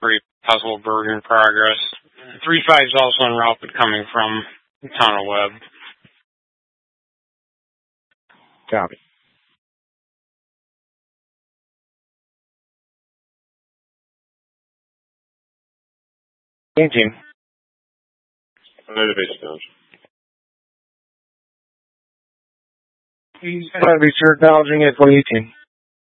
3 possible bird in progress. 3-5 is also en route, but coming from Tunnel Web. Copy. Game team. Base down. Please, research acknowledging it 2018.